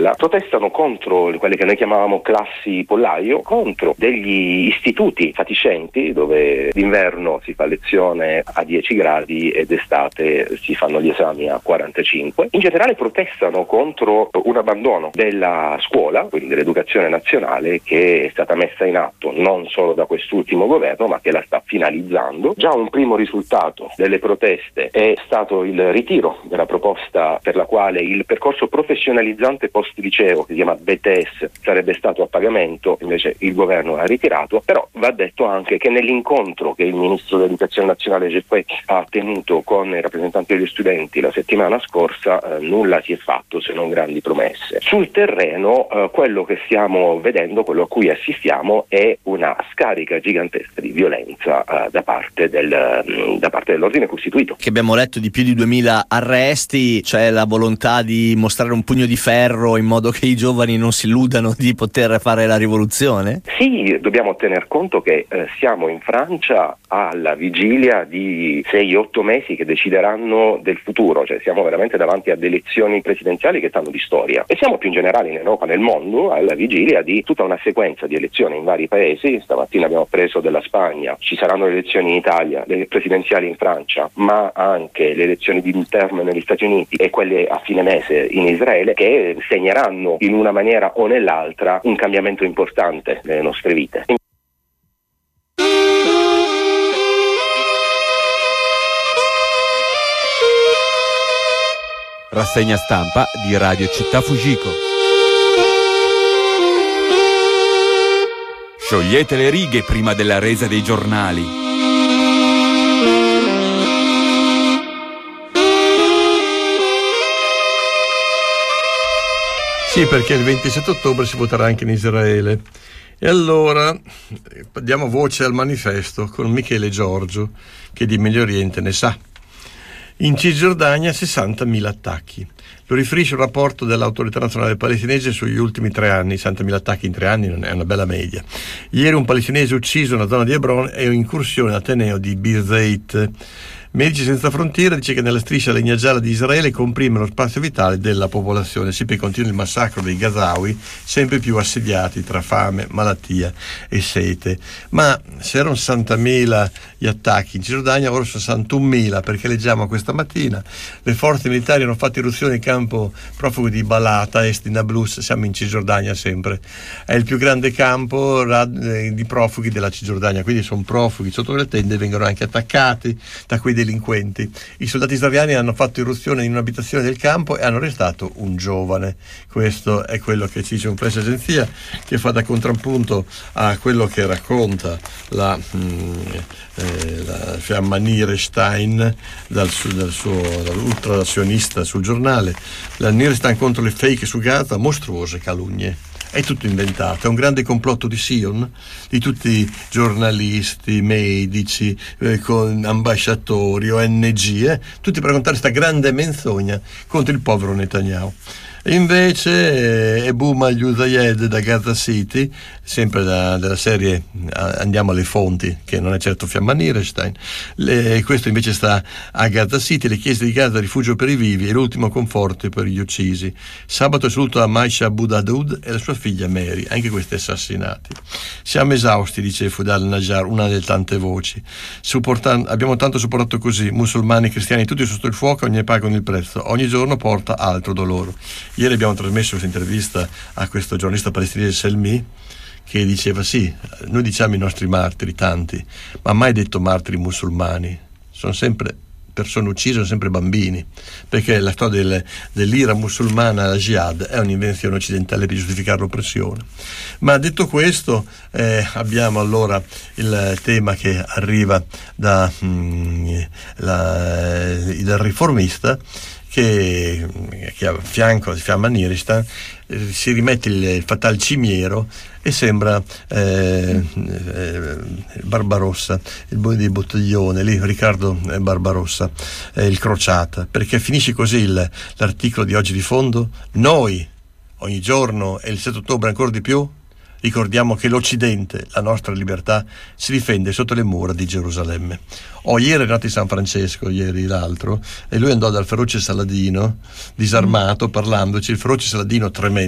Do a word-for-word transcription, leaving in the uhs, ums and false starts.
scuola protestano contro quelle che noi chiamavamo classi pollaio, contro degli istituti fatiscenti dove d'inverno si fa lezione a dieci gradi e d'estate si fanno gli esami a quarantacinque. In generale protestano contro un abbandono della scuola, quindi dell'educazione nazionale, che è stata messa in atto non solo da quest'ultimo governo ma che la sta finalizzando. Già un primo risultato delle proteste è stato il ritiro della proposta per la quale il percorso professionalizzante post liceo, che si chiama B T S, sarebbe stato a pagamento, invece il governo ha ritirato. Però va detto anche che nell'incontro che il ministro dell'educazione nazionale Geppetto ha tenuto con i rappresentanti degli studenti la settimana scorsa eh, nulla si è fatto se non grandi promesse. Sul terreno eh, quello che stiamo vedendo, quello a cui assistiamo, è una scarica gigantesca di violenza eh, da parte del mh, da parte dell'ordine costituito. Che abbiamo letto di più di duemila arresti, c'è la volontà di mostrare un pugno di ferro in modo che i giovani non si illudano di poter fare la rivoluzione? Sì, dobbiamo tener conto che eh, siamo in Francia alla vigilia di sei otto mesi che decideranno del futuro, cioè siamo veramente davanti ad elezioni presidenziali che stanno di storia, e siamo più in generale in Europa, nel mondo, alla vigilia di tutta una sequenza di elezioni in vari paesi. Stamattina abbiamo preso della Spagna, ci saranno le elezioni in Italia, le presidenziali in Francia, ma anche le elezioni di midterm negli Stati Uniti e quelle a fine mese in Israele, che segneranno in una maniera o nell'altra un cambiamento importante nelle nostre vite. Rassegna stampa di Radio Città Fujiko. Sciogliete le righe prima della resa dei giornali. Sì, perché il ventisette ottobre si voterà anche in Israele. E allora diamo voce al manifesto con Michele Giorgio, che di Medio Oriente ne sa. In Cisgiordania sessantamila attacchi. Lo riferisce un rapporto dell'Autorità Nazionale Palestinese sugli ultimi tre anni. sessantamila attacchi in tre anni non è una bella media. Ieri un palestinese ucciso nella zona di Hebron e un'incursione all'Ateneo di Birzeit. Medici Senza Frontiere dice che nella striscia legna gialla di Israele comprime lo spazio vitale della popolazione. Sì, poi continua il massacro dei Gazawi, sempre più assediati tra fame, malattia e sete. Ma se erano sessantamila gli attacchi in Cisgiordania, ora sono sessantunomila, perché leggiamo questa mattina le forze militari hanno fatto irruzione in campo profughi di Balata, est di Nablus. Siamo in Cisgiordania sempre. È il più grande campo di profughi della Cisgiordania, quindi sono profughi sotto le tende e vengono anche attaccati da quei delinquenti. I soldati israeliani hanno fatto irruzione in un'abitazione del campo e hanno arrestato un giovane. Questo è quello che ci dice un press agenzia, che fa da contrappunto a quello che racconta la, mh, eh, la fiamma Nierstein dal, su, dal suo dall'ultrazionista sul giornale. La Nierstein contro le fake su Gaza, mostruose calunnie. È tutto inventato, è un grande complotto di Sion, di tutti giornalisti, medici, eh, con ambasciatori, O N G, eh, tutti per raccontare questa grande menzogna contro il povero Netanyahu. E invece Ebu Magliuzayed da Gaza City, sempre da, della serie Andiamo alle fonti, che non è certo fiamma Nierstein, le, questo invece sta a Gaza City, le chiese di Gaza rifugio per i vivi e l'ultimo conforto per gli uccisi. Sabato è saluto a Maisha Budadud e la sua figlia Mary, anche questi assassinati. Siamo esausti, dice Fudal Najjar, una delle tante voci. Supportan- abbiamo tanto supportato così, musulmani, cristiani, tutti sotto il fuoco, ogni pagano il prezzo, ogni giorno porta altro dolore. Ieri abbiamo trasmesso questa intervista a questo giornalista palestinese Selmi, che diceva sì, noi diciamo i nostri martiri, tanti, ma mai detto martiri musulmani, sono sempre persone uccise, sono sempre bambini, perché la storia del, dell'ira musulmana, la jihad, è un'invenzione occidentale per giustificare l'oppressione. Ma detto questo, eh, abbiamo allora il tema che arriva da, mm, la, dal Riformista, che, che a fianco di fiamma Nierstein eh, si rimette il, il fatal cimiero e sembra eh, eh, Barbarossa, il buon di Bottiglione, lì Riccardo Barbarossa, eh, il crociata, perché finisce così il, l'articolo di oggi di fondo: noi ogni giorno e il sette ottobre ancora di più ricordiamo che l'Occidente, la nostra libertà, si difende sotto le mura di Gerusalemme. Oh, ieri è nato di San Francesco, ieri l'altro, e lui andò dal feroce Saladino, disarmato, parlandoci, il feroce Saladino tremendo.